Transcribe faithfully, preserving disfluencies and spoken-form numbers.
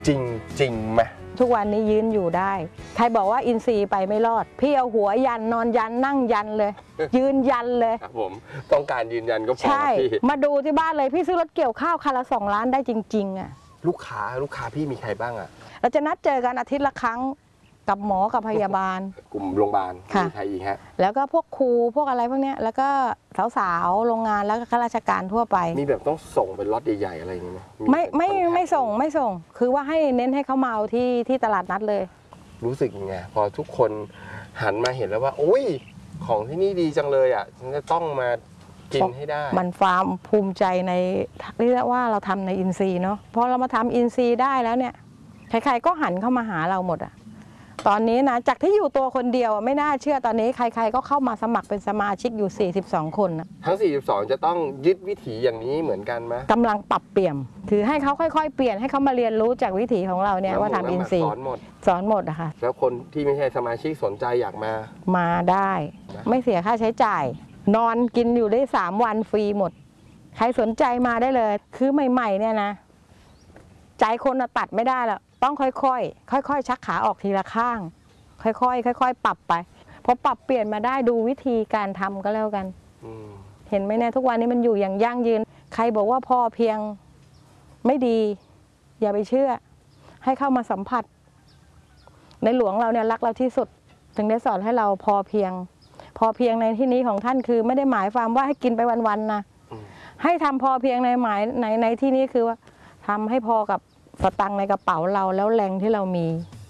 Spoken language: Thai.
จริงจริงไหมทุกวันนี้ยืนอยู่ได้ใครบอกว่าอินทรีย์ไปไม่รอดพี่เอาหัวยันนอนยันนั่งยันเลย ยืนยันเลยครับผมต้องการยืนยันก็พอใช่พี่มาดูที่บ้านเลยพี่ซื้อรถเกี่ยวข้าวคันละสองล้านได้จริงๆอ่ะลูกค้าลูกค้าพี่มีใครบ้างอ่ะเราจะนัดเจอกันอาทิตย์ละครั้งกับหมอกับพยาบาลกลุ่มโรงพยาบาลมีใครอีกฮะแล้วก็พวกครูพวกอะไรพวกเนี้ยแล้วก็สาวๆโรงงานแล้วก็ข้าราชการทั่วไปมีแบบต้องส่งเป็นล็อตใหญ่ๆอะไรอย่างเงี้ยไม่ไม่ไม่ส่งไม่ส่งคือว่าให้เน้นให้เขามาเอาที่ที่ตลาดนัดเลยรู้สึกยังไงพอทุกคนหันมาเห็นแล้วว่าโอ้ยของที่นี่ดีจังเลยอ่ะฉันจะต้องมากินให้ได้มันความภูมิใจในเรียกว่าเราทำในอินทรีย์เนาะพอเรามาทำอินทรีย์ได้แล้วเนี่ยใครๆก็หันเข้ามาหาเราหมดอะตอนนี้นะจากที่อยู่ตัวคนเดียวไม่น่าเชื่อตอนนี้ใครๆก็เข้ามาสมัครเป็นสมาชิกอยู่สี่สิบสองคนนะทั้งสี่สิบสองจะต้องยึดวิถีอย่างนี้เหมือนกันไหมกำลังปรับเปลี่ยนคือให้เขาค่อยๆเปลี่ยนให้เขามาเรียนรู้จากวิถีของเราเนี่ยว่าทำอินทรีย์สอนหมดสอนหมดอะค่ะแล้วคนที่ไม่ใช่สมาชิกสนใจอยากมามาได้ไม่เสียค่าใช้จ่ายนอนกินอยู่ได้สามวันฟรีหมดใครสนใจมาได้เลยคือใหม่ๆเนี่ยนะใจคนตัดไม่ได้แล้วต้องค่อยๆค่อยๆชักขาออกทีละข้างค่อยๆค่อยๆปรับไปพอปรับเปลี่ยนมาได้ดูวิธีการทำก็แล้วกันเห็นไหมเนี่ยทุกวันนี้มันอยู่อย่างยั่งยืนใครบอกว่าพอเพียงไม่ดีอย่าไปเชื่อให้เข้ามาสัมผัสในหลวงเราเนี่ยรักเราที่สุดถึงได้สอนให้เราพอเพียงพอเพียงในที่นี้ของท่านคือไม่ได้หมายความว่าให้กินไปวันๆนะให้ทำพอเพียงในหมายในในที่นี้คือว่าทำให้พอกับสตังค์ในกระเป๋าเราแล้วแรงที่เรามี